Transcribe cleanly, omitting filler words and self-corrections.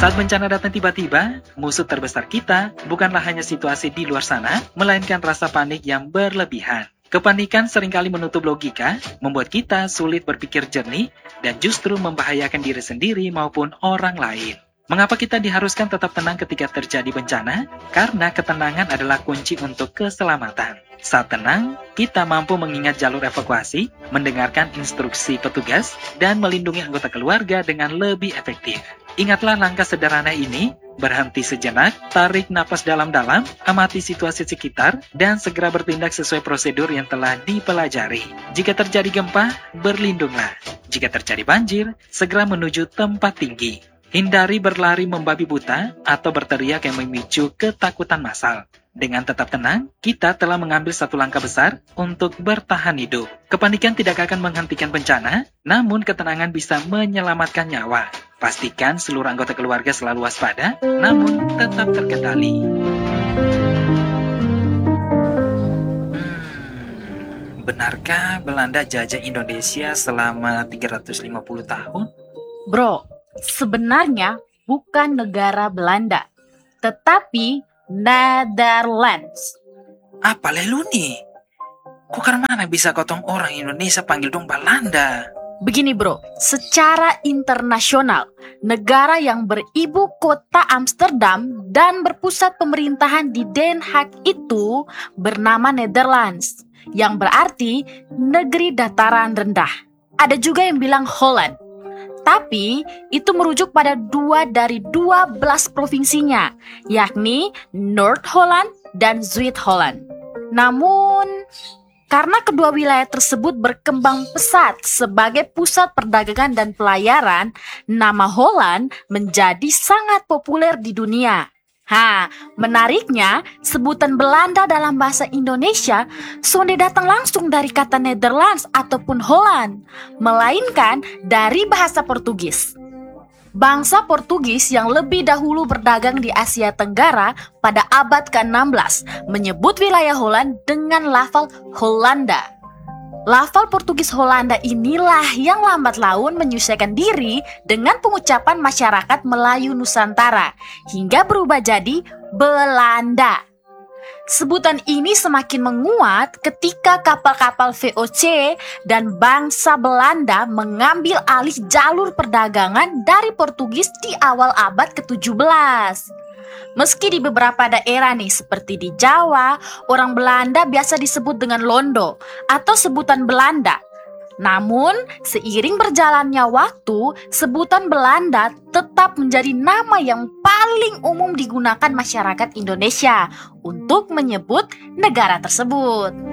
Saat bencana datang tiba-tiba, musuh terbesar kita bukanlah hanya situasi di luar sana, melainkan rasa panik yang berlebihan. Kepanikan seringkali menutup logika, membuat kita sulit berpikir jernih, dan justru membahayakan diri sendiri maupun orang lain. Mengapa kita diharuskan tetap tenang ketika terjadi bencana? Karena ketenangan adalah kunci untuk keselamatan. Saat tenang, kita mampu mengingat jalur evakuasi, mendengarkan instruksi petugas, dan melindungi anggota keluarga dengan lebih efektif. Ingatlah langkah sederhana ini, berhenti sejenak, tarik napas dalam-dalam, amati situasi sekitar, dan segera bertindak sesuai prosedur yang telah dipelajari. Jika terjadi gempa, berlindunglah. Jika terjadi banjir, segera menuju tempat tinggi. Hindari berlari membabi buta atau berteriak yang memicu ketakutan massal. Dengan tetap tenang, kita telah mengambil satu langkah besar untuk bertahan hidup. Kepanikan tidak akan menghentikan bencana, namun ketenangan bisa menyelamatkan nyawa. Pastikan seluruh anggota keluarga selalu waspada, namun tetap terkendali. Benarkah Belanda jajah Indonesia selama 350 tahun? Bro, sebenarnya bukan negara Belanda, tetapi Netherlands. Apa lu nih? Kok karena mana bisa kotong orang Indonesia panggil dong Belanda? Begini bro, secara internasional, negara yang beribu kota Amsterdam dan berpusat pemerintahan di Den Haag itu bernama Netherlands, yang berarti negeri dataran rendah. Ada juga yang bilang Holland. Tapi itu merujuk pada 2 dari 12 provinsinya, yakni North Holland dan Zuid Holland. Namun, karena kedua wilayah tersebut berkembang pesat sebagai pusat perdagangan dan pelayaran, nama Holland menjadi sangat populer di dunia. Menariknya, sebutan Belanda dalam bahasa Indonesia sonde datang langsung dari kata Netherlands ataupun Holland, melainkan dari bahasa Portugis. Bangsa Portugis yang lebih dahulu berdagang di Asia Tenggara pada abad ke-16 menyebut wilayah Holland dengan lafal Hollanda. Lafal Portugis Hollanda inilah yang lambat laun menyesuaikan diri dengan pengucapan masyarakat Melayu Nusantara hingga berubah jadi Belanda. Sebutan ini semakin menguat ketika kapal-kapal VOC dan bangsa Belanda mengambil alih jalur perdagangan dari Portugis di awal abad ke-17. Meski di beberapa daerah nih seperti di Jawa, orang Belanda biasa disebut dengan Londo atau sebutan Belanda. Namun, seiring berjalannya waktu, sebutan Belanda tetap menjadi nama yang paling umum digunakan masyarakat Indonesia untuk menyebut negara tersebut.